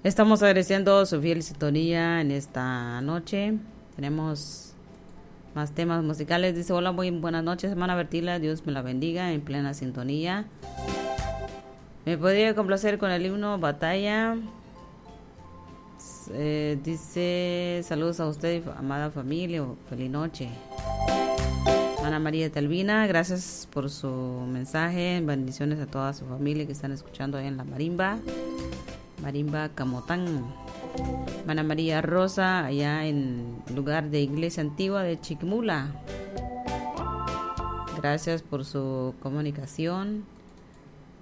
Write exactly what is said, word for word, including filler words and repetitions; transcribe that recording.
Estamos agradeciendo su fiel sintonía en esta noche. Tenemos más temas musicales. Dice, hola, muy buenas noches, hermana Bertila. Dios me la bendiga en plena sintonía. Me podría complacer con el himno Batalla. Eh, dice, saludos a usted, amada familia. Feliz noche. Ana María Talvina, gracias por su mensaje. Bendiciones a toda su familia que están escuchando ahí en la Marimba. Marimba Camotán. Ana María Rosa, allá en el lugar de Iglesia Antigua de Chiquimula. Gracias por su comunicación.